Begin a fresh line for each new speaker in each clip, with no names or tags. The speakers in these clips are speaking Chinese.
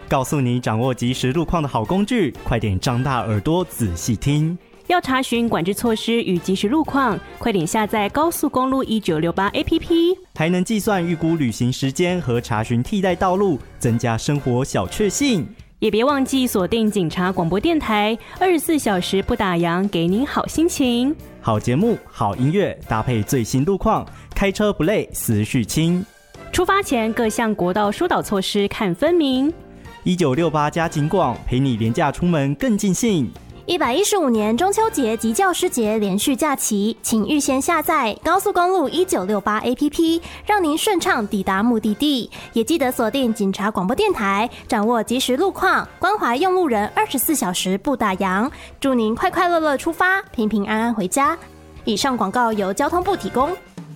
告诉你掌握即时路况的好工具，快点张大耳朵仔细听。
要查询管制措施与即时路况，快点下载高速公路1968 APP，
还能计算预估旅行时间和查询替代道路，增加生活小确幸。
也别忘记锁定警察广播电台，24小时不打烊，给您好心情。
好节目、好音乐，搭配最新路况，开车不累，思绪轻。
出发前各项国道疏导措施看分明。
1968加警广，陪你连假出门更尽兴。
115年中秋节及教师节连续假期，请预先下载高速公路1968 APP， 让您顺畅抵达目的地。也记得锁定警察广播电台，掌握即时路况，关怀用路人，24小时不打烊。祝您快快乐乐出发，平平安安回家。以上广告由交通部提供。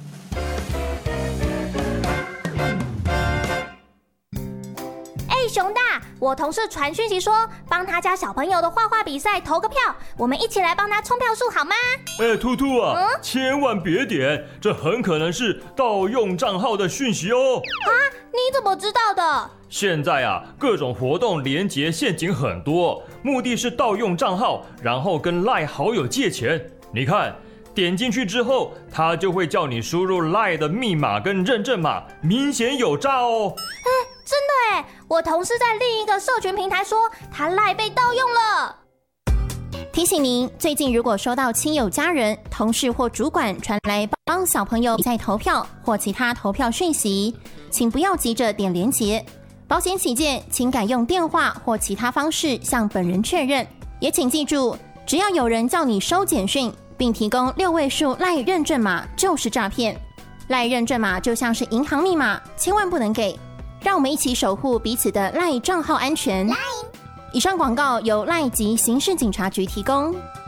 熊大，我同事传讯息说，帮他家小朋友的画画比赛投个票，我们一起来帮他冲票数好吗？
兔兔啊，千万别点，这很可能是盗用账号的讯息哦。
啊，你怎么知道的？
现在啊，各种活动连结陷阱很多，目的是盗用账号，然后跟 LINE 好友借钱。你看，点进去之后，他就会叫你输入 LINE 的密码跟认证码，明显有诈哦。
真的耶，我同事在另一个社群平台说，他 LINE 被盗用了。
提醒您，最近如果收到亲友、家人、同事或主管传来帮小朋友比赛投票或其他投票讯息，请不要急着点连结。保险起见，请改用电话或其他方式向本人确认。也请记住，只要有人叫你收简讯，并提供6位数 LINE 认证码，就是诈骗。LINE 认证码就像是银行密码，千万不能给。让我们一起守护彼此的 LINE 账号安全。以上广告由 LINE 及刑事警察局提供。